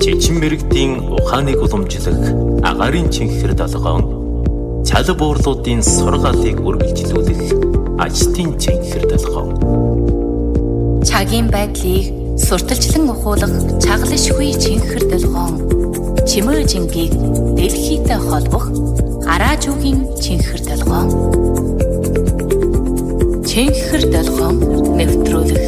Шичин мэрэгдийн ухааныг уламжлах агарын чихэр долгоон цал буурлуудын сургаалыг үргэлжлүүлэх ажилтны чихэр долгоон цагийн байдлыг сурталчлан ухуулах чаглашгүй чихэр долгоон чимээ жингийг дэлхийтэй холбох араажуугийн чихэр долгоон чихэр долгоон нэвтрүүлэх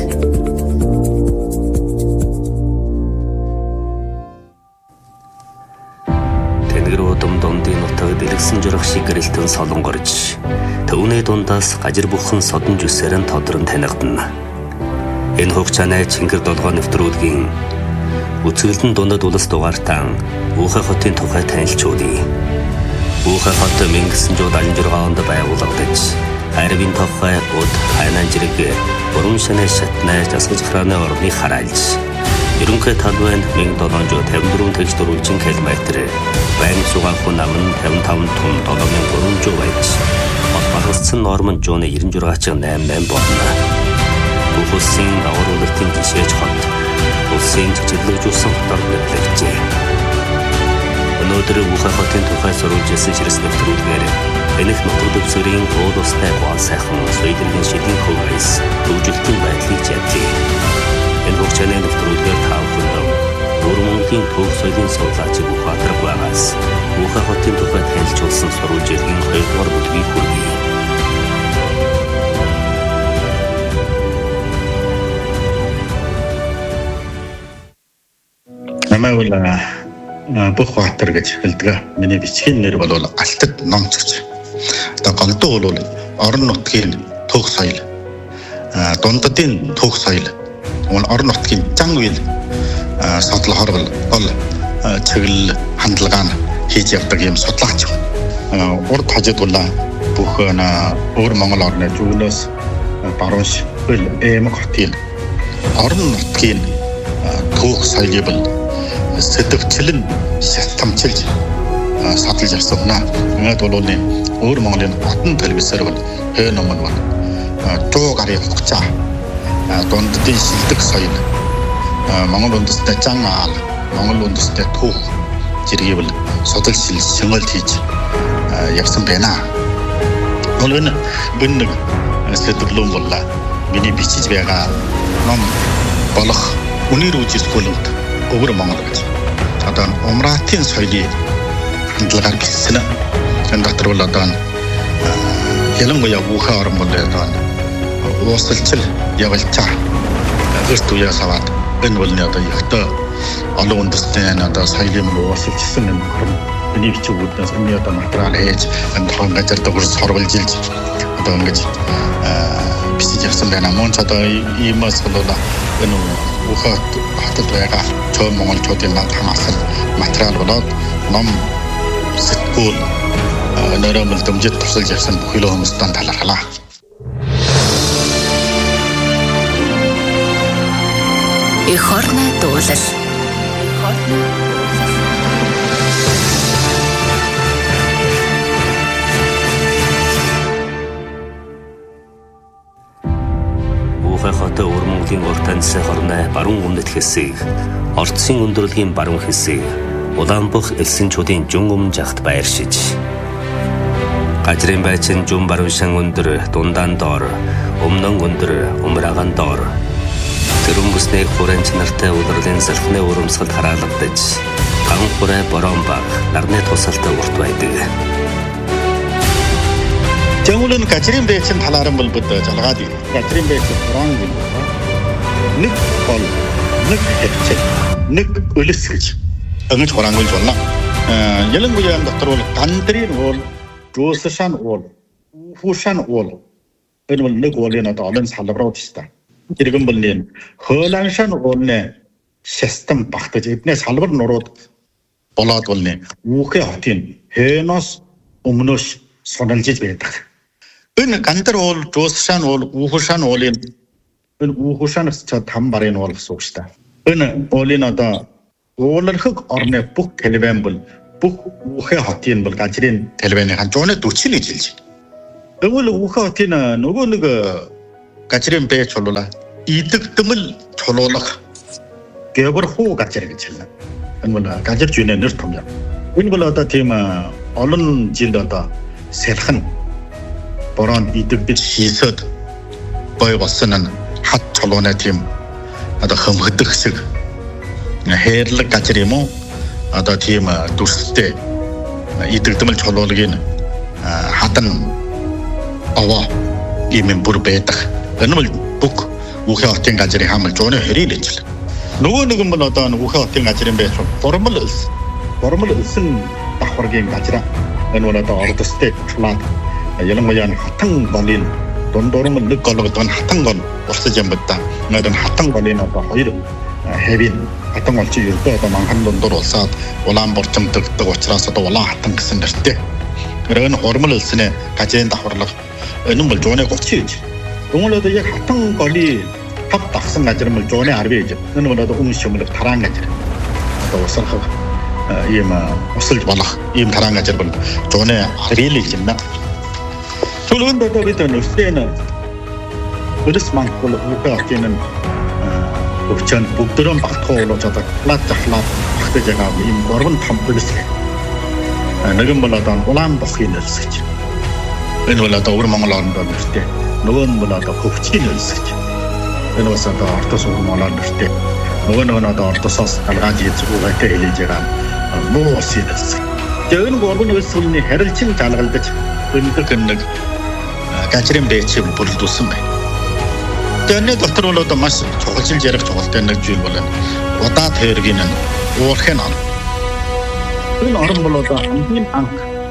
дэлгэсэн журах шиг гэрэлтэн солонгорж төвний дундаас гажир бүхэн содон жүсээрэн тодрон танигдана. Энэ хугацааны чихэр долгоо нэвтрүүлгийн үзгэлэн дундад улс дугаартан Уухай хотын тухай танилцуулъя. Уухай хот 1976 онд байгуулагдаж Харвин тухай уд хайнан зэрэг уран шанаа шатнаа засаж храаны орны хараалж ерөнхий талбайн 1754 тэгш дөрвөлжин километр байн сугаахгүй нам нь 55 тонн 7300 байж багассан нормын жууны 96.88 болно. Улсын агуулгын жишээж хот улсын чиглэлжүүлсэн хотоор нэрлэгдэжээ. Өнөөдөр Уухай хотын тухай сурвалжилсан ширээс нэвтрүүлгээр энэх нутаг дэвсгэрийн ууд устай гол сайхан соёлын шидийн хөвгөөс төвжөлтийн байдлыг жадлаа. Энэ хугацааны нэвтрүүлгээр таавал Монголын төв соёлын судлаачид ухаалаг байгаас Уухай хотын тухай танилцуулсан сурвалжилгийн 2 дугаар бүлгийг хүргэе. Намайг бол Бухбаатар гэж хэлдэг. Миний бичгийн нэр бол Алтад номцогч. Одоо голдуу бол орон нутгийн төв соёл, дундадын төв соёл, орон нутгийн зан үйл судлахаар бол чиглэл хандлага нь хийж явдаг юм судлаач. Урд хажууд бол бүх өөр Монгол орны зүүнээс баруун шил эмэг хотын орон нутгийн төв соёлыг бол сэтгэвчлэн шатамчилж садлж явсан. Ингээд бол өөр Монголын хотын телевизээр бол номон бол 100 гаруй хугацаа дунддын шилдэг соёл Монгол үндэстэй зан аал, Монгол үндэстэй түүх зэргийг бол судал шилжилт хийж явсан байна. Бол энэ сэтгэлэн бол миний бичиж байгаа ном болох үнээр үжис гүлэнт өвөр Монгол гэж. Одоо умраатын соёлын хандлагаар бичсэн. Энэ дотор бол одоо ялангуяа Уухай орн бол одоо уусалчил явалчаа эрт үеэс аваад энэ бол одоо ихтэй олон үндэстэй одоо соёлын уусалчсан юм хорн миний бичгүүднээс энэ одоо материал хийж энэ хон газар дагур сурвалжилж одоо ингэж бичиж явсан байна. Мөн ч одоо иймээс бол энэ Уухай хотод байгаа цөм монголчуудын хамаасан материал болоод ном сэтгүүл нөрөмөл дэмжиж тусалж явсан бүхэл хүмүүстэн талархлаа. Эх орны дуулал. Уухай хот өвөр Монголын урт таньсан хорны баруун өмнөд хэсэг, Орцсын өндөрлөгийн баруун хэсэг, Улаанбах элсэнчүүдийн жун өмнө жагт байршиж. Гажрын байчин жун баруун шан өндөр, дундаан доор, өмнөн өндөр, умраагаан доор. Тэрүүн бүсний хуранч нартай улирлын салхины урамсгалд хараалгадаж, ган хурай борон баг, нарны тусалтай урт байдаг. Жамулын гажрын байчин талааран бол бид жалгаад байна. Гажрын байчин борон гэнэ. Нэг бол, нэг хэвчээ, нэг өлөс гэж ингэж хураангуйж байна. Ялангуяа энэ дотор бол гандрын уул, жуусшаан уул, уухушаан уул. Энэ бол нэг уулын одоо олон салбарууд шүү дээ. Тэргэн бол нэг хооланшаан уулны шастан багтаж эднээс салбар нурууд болоод бол нэг Уухай хотын хөөноос өмнөөш сонолжиж байдаг. Энэ гандар уул, жуусшаан уул, уухушаан уулын энэ уухушаанаас там барын уул гэсэн үг шүү дээ. Энэ уулын одоо уулархаг орны бүх телевизэн бол бүх Уухай хотын бол гажрын телевизийн ханжууны 40 гэж хэлж байна. Тэгвэл Уухай хотын нөгөө нэг гажрын бэч болоо идэгдмэл чулуулах гэвэр хуу гажир гэж хэлнэ. Энэ бол газар зүйн нэр том юм. Энэ бол одоо тийм олон жил одоо сэлхэн борон идэгдэж хийсэд бой болсон нь хат чулууны тийм одоо хөмгөдөх хэсэг хайрлаг газар юм уу? Одоо тийм дүрстэй идэгдмэл чулуулагийн хадан аваа ийм бүр байдаг. Энэ бол бүх Үхэ хотын газрын хамт зүүн хэрийг л. Нөгөө нэг нь бол одоо Үхэ хотын газрын байж формул элсэн давхаргийн газар. Энэ бол одоо ордостэй чулаад ялангуяа хатан голын дундуур нь нэг гол гэдэг нь хатан гол урсаж юм байна. Нэг хатан голын одоо хоёр хэвийн хатан гол чи ердөө одоо манхан дундуур улсаад улаан борчмдөгдөг учраас одоо улаан хатан гэсэн нэртэй. Энэ формул элсний газрын давхарлага энэ бол зүүн 30 гэж. Тэгвэл одоо яг хатан голын тав давсан газар нь зүүн 10 гэж. Энэ бол одоо өмнө шимлэг тараан газар. Одоо усархаг ийм усалж болох ийм тараан газар бол зүүн 20 гэж юм байна. Түлхэнд одоо бид нүстэй өдөс мангол үхэж өвчөн бүгдөрөн багтах болоод одоо плат захлаад багтаж байгаа ийм 3-5 бүлэс. Нэгэн бол одоо улаан бохын нэлсгэж. Энэ бол одоо өвөр Монгол орнд нэртэй. Нөгөө нь бол одоо хөвчгийн нэлсгэж. Энэ бас одоо ортос өвөр Монголоор нэртэй. Нөгөө нь одоо ортосоос алгааж ийцгүүгээтэй хэлж байгаа муу усын нэлсэг. Тэгээ энэ гурван нэлсгний харилцан залгалдаж өнөдөх нэг газрын бэчийг бүрдүүлсэн байна. Тэрний дотор бол одоо маш чухалчилж ярих чухалтай нэг зүйл бол удаа тэргийн уурхын он. Энэ орон бол одоо хамгийн анх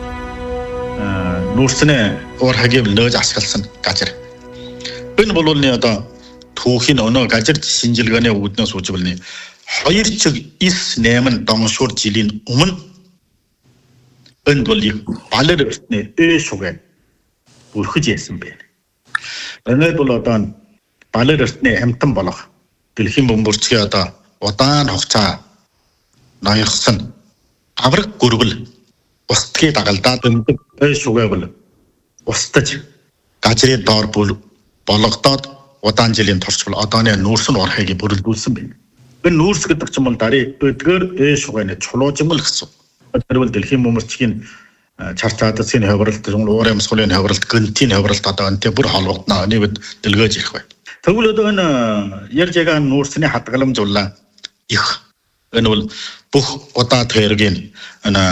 нүүрсний уурхагийг нөөж ашигласан газар. Энэ бол одоо түүхийн өнөө газар шинжилгээний үүднээс үжиглэний 2 чиг 9-8 доншуур жилийн өмнө энэ бол балер эртний шугай бүрхэж яасан байна. Энэ бол одоо балер эртний амтан болох дэлхийн бөмбөрцгийн одоо удаан хугацаа ноёрхсон авраг гүргэл устдгийг дагалдаад өндөг шугай бол устдаж газрын доор болгодоод удаан жилийн турш бол одооны нүүрс нь орхыг бүрэлдүүлсэн байна. Энэ нүүрс гэдэг чинь бол дарыг өдгөр шугайны чулуужмал гэсэн. Тэр бол дэлхийн бөмбөрцгийн чар чадсгийн хавралт, уурын мсгуулийн хавралт, гэнтийн хавралт одоо энтэй бүр холбогдно. Энийг дэлгээж ирэх бай. Тэгвэл одоо энэ ярьж байгаа нүүрсний хадгаламжуулаа их. Энэ бол бүх удаа тэргийн энэ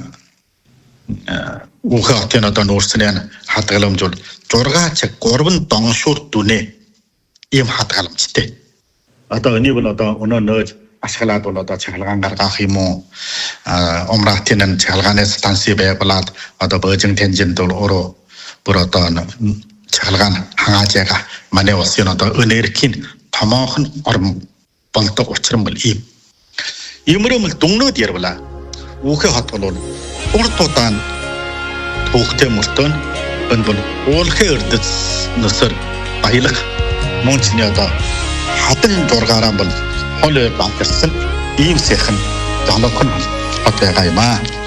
Үхэ хотын одоо нүүрсний хадгаламжуул 6 цаг 3 доншуур дүнээ ийм хадгаламжтай. Одоо энийг бол одоо өнөө нөөж ашиглаад бол одоо чахалгаан гаргах юм уу? Умратын чахалгааны станци байгуулад одоо Бөөжин Тэнжинд өөрөө бүр одоо чахалгаан хангааж байгаа манай улсын одоо энергийн томоохон орн болдог учир нь бол ийм. Иймэрхүү дүннүүд ярвла. Үхэ хот бол урд удаан түүхтэй мөртөө энэ бол уулхын эрдэс nëсэр баялаг мөнчний одоо хадан дургаараа бол хол бантарсан ийм сайхан залуухан хот байгаа юм аа.